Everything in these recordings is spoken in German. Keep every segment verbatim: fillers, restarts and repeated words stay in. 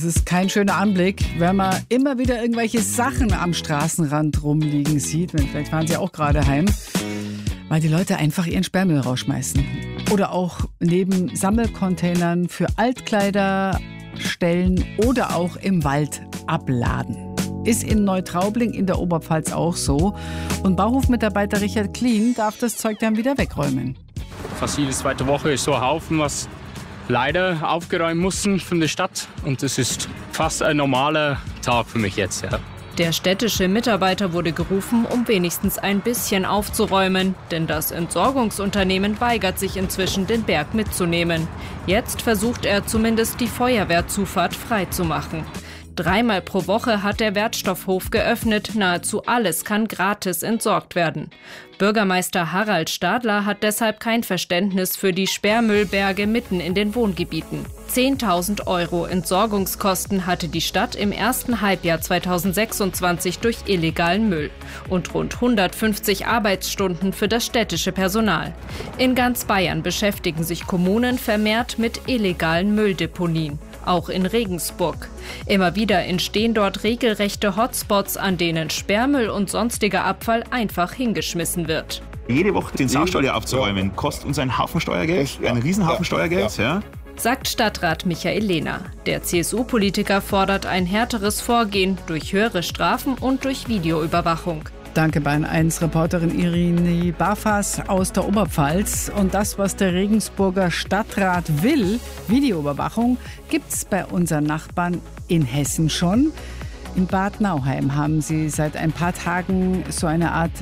Das ist kein schöner Anblick, wenn man immer wieder irgendwelche Sachen am Straßenrand rumliegen sieht. Vielleicht fahren sie auch gerade heim, weil die Leute einfach ihren Sperrmüll rausschmeißen. Oder auch neben Sammelcontainern für Altkleider stellen oder auch im Wald abladen. Ist in Neutraubling in der Oberpfalz auch so. Und Bauhofmitarbeiter Richard Klien darf das Zeug dann wieder wegräumen. Fast jede zweite Woche ist so ein Haufen, was leider aufgeräumt mussten von der Stadt. Und das ist fast ein normaler Tag für mich jetzt. Ja. Der städtische Mitarbeiter wurde gerufen, um wenigstens ein bisschen aufzuräumen. Denn das Entsorgungsunternehmen weigert sich inzwischen, den Berg mitzunehmen. Jetzt versucht er zumindest, die Feuerwehrzufahrt freizumachen. Dreimal pro Woche hat der Wertstoffhof geöffnet. Nahezu alles kann gratis entsorgt werden. Bürgermeister Harald Stadler hat deshalb kein Verständnis für die Sperrmüllberge mitten in den Wohngebieten. zehntausend Euro Entsorgungskosten hatte die Stadt im ersten Halbjahr zweitausendsechsundzwanzig durch illegalen Müll und rund hundertfünfzig Arbeitsstunden für das städtische Personal. In ganz Bayern beschäftigen sich Kommunen vermehrt mit illegalen Mülldeponien. Auch in Regensburg. Immer wieder entstehen dort regelrechte Hotspots, an denen Sperrmüll und sonstiger Abfall einfach hingeschmissen wird. Jede Woche den Saustall abzuräumen, kostet uns einen Haufen Steuergeld, einen Riesenhaufen Steuergeld. Ja. Sagt Stadtrat Michael Lehner. Der C S U-Politiker fordert ein härteres Vorgehen durch höhere Strafen und durch Videoüberwachung. Danke Bayern eins Reporterin Irene Barfas aus der Oberpfalz. Und das, was der Regensburger Stadtrat will, Videoüberwachung, gibt's bei unseren Nachbarn in Hessen schon. In Bad Nauheim haben sie seit ein paar Tagen so eine Art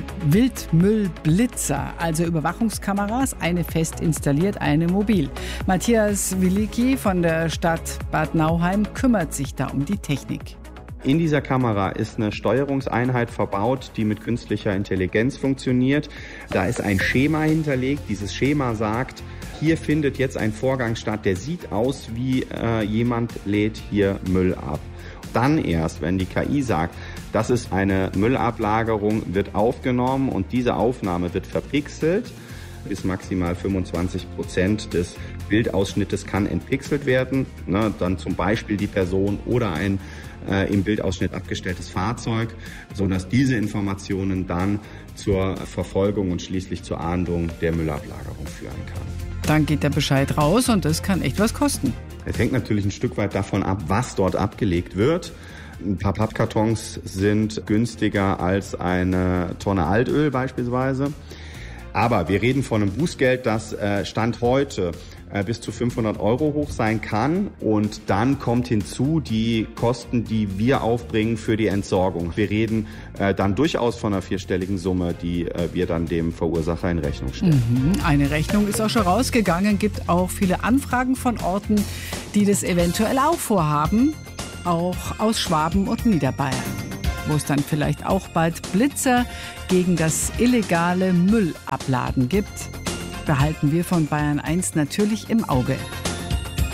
Wildmüllblitzer, also Überwachungskameras, eine fest installiert, eine mobil. Matthias Wilicki von der Stadt Bad Nauheim kümmert sich da um die Technik. In dieser Kamera ist eine Steuerungseinheit verbaut, die mit künstlicher Intelligenz funktioniert. Da ist ein Schema hinterlegt. Dieses Schema sagt, hier findet jetzt ein Vorgang statt, der sieht aus wie äh, jemand lädt hier Müll ab. Dann erst, wenn die K I sagt, das ist eine Müllablagerung, wird aufgenommen und diese Aufnahme wird verpixelt. Bis maximal fünfundzwanzig Prozent des Bildausschnittes kann entpixelt werden. Ne, dann zum Beispiel die Person oder ein äh, im Bildausschnitt abgestelltes Fahrzeug, sodass diese Informationen dann zur Verfolgung und schließlich zur Ahndung der Müllablagerung führen kann. Dann geht der Bescheid raus und das kann echt was kosten. Es hängt natürlich ein Stück weit davon ab, was dort abgelegt wird. Ein paar Pappkartons sind günstiger als eine Tonne Altöl beispielsweise. Aber wir reden von einem Bußgeld, das äh, Stand heute äh, bis zu fünfhundert Euro hoch sein kann. Und dann kommt hinzu die Kosten, die wir aufbringen für die Entsorgung. Wir reden äh, dann durchaus von einer vierstelligen Summe, die äh, wir dann dem Verursacher in Rechnung stellen. Mhm. Eine Rechnung ist auch schon rausgegangen. Gibt auch viele Anfragen von Orten, die das eventuell auch vorhaben. Auch aus Schwaben und Niederbayern, wo es dann vielleicht auch bald Blitzer gegen das illegale Müllabladen gibt, behalten wir von Bayern eins natürlich im Auge.